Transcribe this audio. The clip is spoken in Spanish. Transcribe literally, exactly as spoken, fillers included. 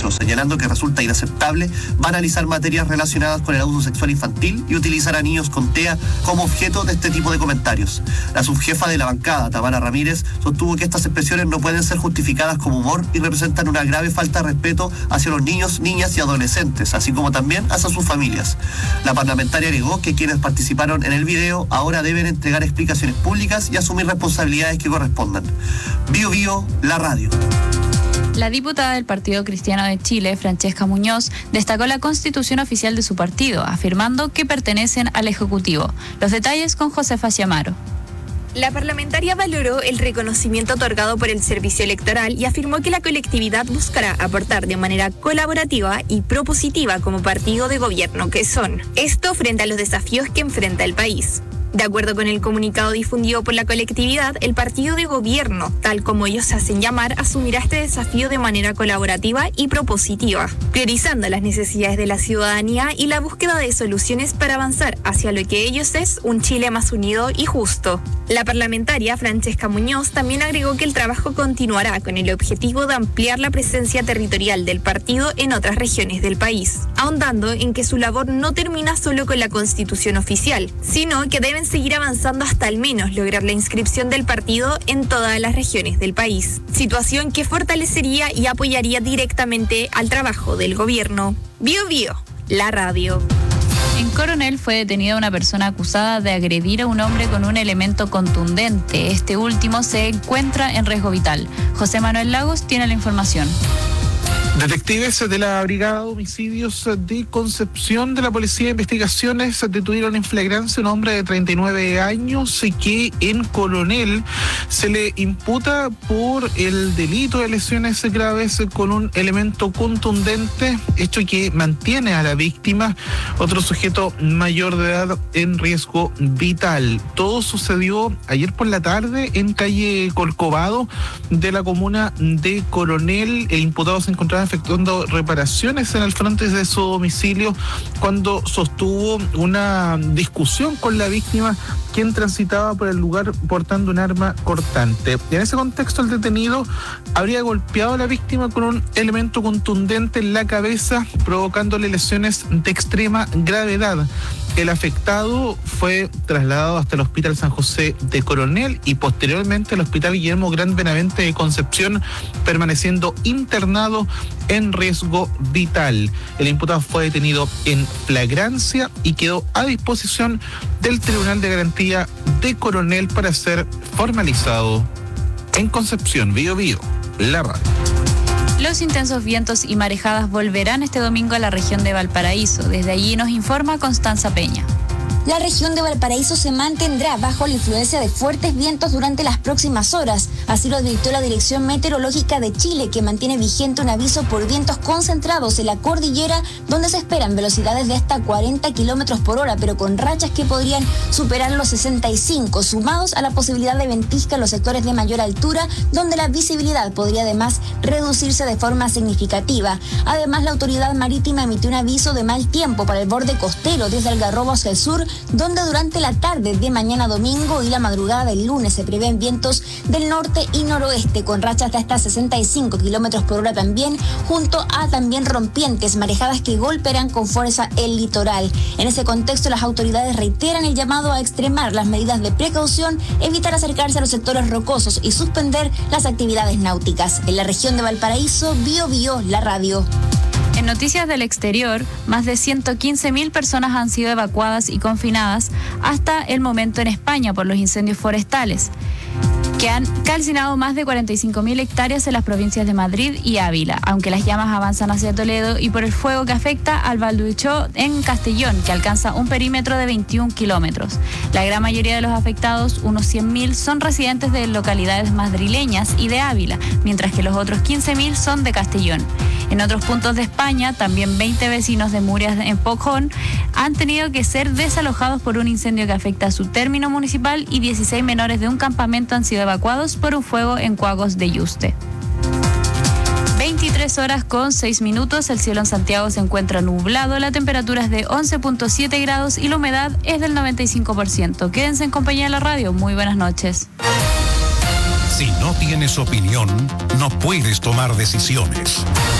ministro, señalando que resulta inaceptable banalizar materias relacionadas con el abuso sexual infantil y utilizar a niños con T E A como objeto de este tipo de comentarios. La subjefa de la bancada, Tamara Ramírez, sostuvo que estas expresiones no pueden ser justificadas como humor y representan una grave falta de respeto hacia los niños, niñas y adolescentes, así como también hacia sus familias. La parlamentaria agregó que quienes participaron en el video ahora deben entregar explicaciones públicas y asumir responsabilidades que correspondan. Bio Bio, la radio. La diputada del Partido Cristiano de Chile, Francesca Muñoz, destacó la constitución oficial de su partido, afirmando que pertenecen al Ejecutivo. Los detalles con Josefa Ciamaro. La parlamentaria valoró el reconocimiento otorgado por el Servicio Electoral y afirmó que la colectividad buscará aportar de manera colaborativa y propositiva como partido de gobierno que son. Esto frente a los desafíos que enfrenta el país. De acuerdo con el comunicado difundido por la colectividad, el partido de gobierno, tal como ellos se hacen llamar, asumirá este desafío de manera colaborativa y propositiva, priorizando las necesidades de la ciudadanía y la búsqueda de soluciones para avanzar hacia lo que ellos es un Chile más unido y justo. La parlamentaria Francesca Muñoz también agregó que el trabajo continuará con el objetivo de ampliar la presencia territorial del partido en otras regiones del país, ahondando en que su labor no termina solo con la constitución oficial, sino que deben seguir avanzando hasta al menos lograr la inscripción del partido en todas las regiones del país, situación que fortalecería y apoyaría directamente al trabajo del gobierno. Bio Bio, la radio. En Coronel fue detenida una persona acusada de agredir a un hombre con un elemento contundente. Este último se encuentra en riesgo vital. José Manuel Lagos tiene la información. Detectives de la Brigada de Homicidios de Concepción de la Policía de Investigaciones detuvieron en flagrancia a un hombre de treinta y nueve años que en Coronel se le imputa por el delito de lesiones graves con un elemento contundente, hecho que mantiene a la víctima, otro sujeto mayor de edad, en riesgo vital. Todo sucedió ayer por la tarde en calle Corcovado de la comuna de Coronel. El imputado se encontraba efectuando reparaciones en el frente de su domicilio cuando sostuvo una discusión con la víctima, quien transitaba por el lugar portando un arma cortante. Y en ese contexto el detenido habría golpeado a la víctima con un elemento contundente en la cabeza, provocándole lesiones de extrema gravedad. El afectado fue trasladado hasta el Hospital San José de Coronel y posteriormente al Hospital Guillermo Gran Benavente de Concepción, permaneciendo internado en riesgo vital. El imputado fue detenido en flagrancia y quedó a disposición del Tribunal de Garantía de Coronel para ser formalizado. En Concepción, Bio Bio, la radio. Los intensos vientos y marejadas volverán este domingo a la región de Valparaíso. Desde allí nos informa Constanza Peña. La región de Valparaíso se mantendrá bajo la influencia de fuertes vientos durante las próximas horas. Así lo advirtió la Dirección Meteorológica de Chile, que mantiene vigente un aviso por vientos concentrados en la cordillera, donde se esperan velocidades de hasta cuarenta kilómetros por hora, pero con rachas que podrían superar los sesenta y cinco, sumados a la posibilidad de ventisca en los sectores de mayor altura, donde la visibilidad podría además reducirse de forma significativa. Además, la autoridad marítima emitió un aviso de mal tiempo para el borde costero desde Algarrobo hacia el sur, donde durante la tarde de mañana domingo y la madrugada del lunes se prevén vientos del norte y noroeste con rachas de hasta sesenta y cinco kilómetros por hora también, junto a también rompientes, marejadas que golpearán con fuerza el litoral. En ese contexto, las autoridades reiteran el llamado a extremar las medidas de precaución, evitar acercarse a los sectores rocosos y suspender las actividades náuticas. En la región de Valparaíso, Bio Bio, la radio. En noticias del exterior, más de ciento quince mil personas han sido evacuadas y confinadas hasta el momento en España por los incendios forestales, que han calcinado más de cuarenta y cinco mil hectáreas en las provincias de Madrid y Ávila, aunque las llamas avanzan hacia Toledo, y por el fuego que afecta al Valducho en Castellón, que alcanza un perímetro de veintiún kilómetros. La gran mayoría de los afectados, unos cien mil, son residentes de localidades madrileñas y de Ávila, mientras que los otros quince mil son de Castellón. En otros puntos de España, también veinte vecinos de Murias en Pojón han tenido que ser desalojados por un incendio que afecta a su término municipal, y dieciséis menores de un campamento han sido evacuados por un fuego en Cuagos de Yuste. veintitrés horas con seis minutos, el cielo en Santiago se encuentra nublado, la temperatura es de once punto siete grados y la humedad es del noventa y cinco por ciento. Quédense en compañía de la radio, muy buenas noches. Si no tienes opinión, no puedes tomar decisiones.